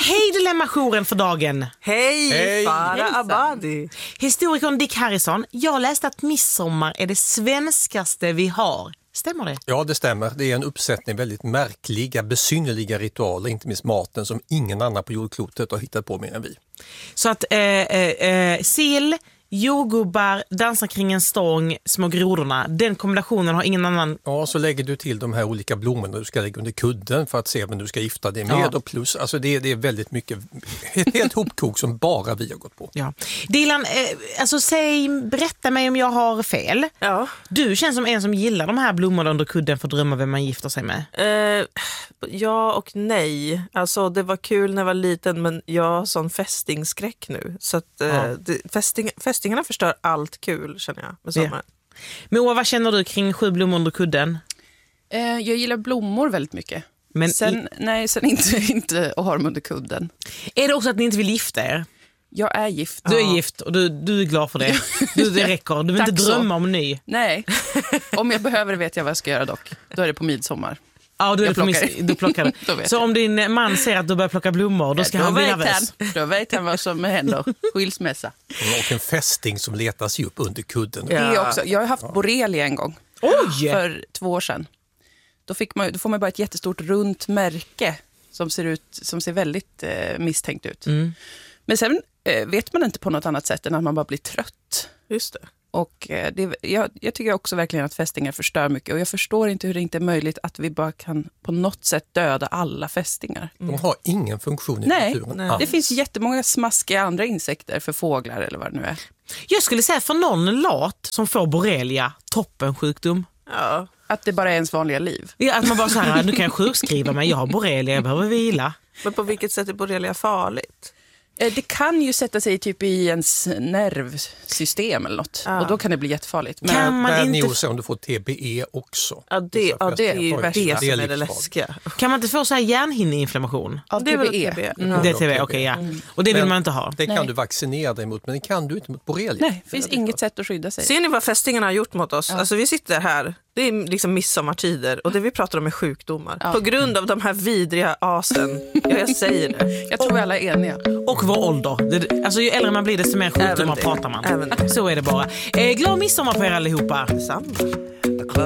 Hej Dilemma-jouren för dagen. Hej Farah Abadi. Historikern Dick Harrison, jag läste att midsommar är det svenskaste vi har. Stämmer det? Ja, det stämmer. Det är en uppsättning väldigt märkliga, besynnerliga ritualer, inte minst maten, som ingen annan på jordklotet har hittat på mer än vi. Så att sill, jordgubbar, dansar kring en stång, små grodorna, den kombinationen har ingen annan. Ja, så lägger du till de här olika blommorna du ska lägga under kudden för att se vem du ska gifta dig med. Ja. Och plus, alltså det är väldigt mycket, ett helt hopkok som bara vi har gått på. Ja. Dilan, alltså berätta mig om jag har fel. Ja. Du känns som en som gillar de här blommorna under kudden för att drömma vem man gifter sig med. Ja och nej. Alltså det var kul när jag var liten, men jag har sån fästingskräck nu. Så att fästingarna förstör allt kul, känner jag, med sommaren. Moa, vad känner du kring 7 blommor under kudden? Jag gillar blommor väldigt mycket. Men sen inte att ha dem under kudden. Är det också att ni inte vill gifta er? Jag är gift. Du är gift och du är glad för det. Det räcker. Du vill inte drömma om ny. Nej, om jag behöver det vet jag vad jag ska göra dock. Då är det på midsommar. Ja, du plockar. Så om din man säger att du börjar plocka blommor, då ska han bli nervös. Då vet han vad som händer. Skilsmässa. Och en fästing som letas upp under kudden. Ja. Det är också, jag har haft borrelia en gång. Oj! För 2 år sedan. Då får man bara ett jättestort runt märke som ser väldigt misstänkt ut. Mm. Men sen vet man inte på något annat sätt än att man bara blir trött. Just det. Och jag tycker också verkligen att fästingar förstör mycket. Och jag förstår inte hur det inte är möjligt att vi bara kan på något sätt döda alla fästingar. De har ingen funktion i naturen. Nej, det finns jättemånga smaskiga andra insekter för fåglar eller vad det nu är. Jag skulle säga för någon lat som får borrelia, toppensjukdom. Ja. Att det bara är ens vanliga liv. Ja, att man bara så här, nu kan jag sjukskriva mig, jag har borrelia, jag behöver vila. Men på vilket sätt är borrelia farligt? Det kan ju sätta sig typ i ens nervsystem eller något. Och då kan det bli jättefarligt. Men kan man inte om du får TBE också. Ja, det är ju det som är det läskiga. Kan man inte få så här hjärnhinneinflammation? Ja, det är väl TBE. Det är TBE, okej, ja. Och det vill man inte ha. Det kan du vaccinera dig mot, men det kan du inte mot borrelia. Nej, det finns inget sätt att skydda sig. Ser ni vad fästingarna har gjort mot oss? Ja. Alltså vi sitter här, det är liksom midsommartider och det vi pratar om är sjukdomar. Ja. På grund av de här vidriga asen. Jag säger det. Jag tror vi alla är eniga. Och vår ålder. Alltså ju äldre man blir desto mer sjukdomar pratar man. Så är det bara. Glad midsommar på er allihopa. Detsamma.